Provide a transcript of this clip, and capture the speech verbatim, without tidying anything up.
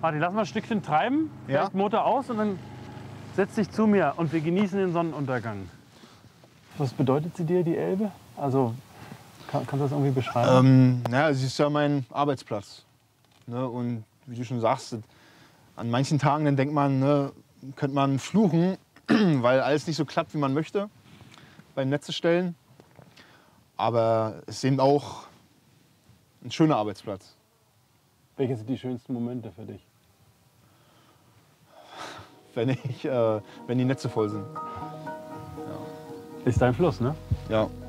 Martin, lass mal ein Stückchen treiben. Ja. Fährt Motor aus und dann setz dich zu mir und wir genießen den Sonnenuntergang. Was bedeutet sie dir, die Elbe? Also, kann, kannst du das irgendwie beschreiben? Ähm, naja, sie ist ja mein Arbeitsplatz. Ne? Und wie du schon sagst, an manchen Tagen dann denkt man, ne, könnte man fluchen, weil alles nicht so klappt, wie man möchte beim Netze stellen. Aber es ist eben auch ein schöner Arbeitsplatz. Welche sind die schönsten Momente für dich? Wenn, ich, äh, wenn die Netze voll sind. Ist dein Fluss, ne? Ja.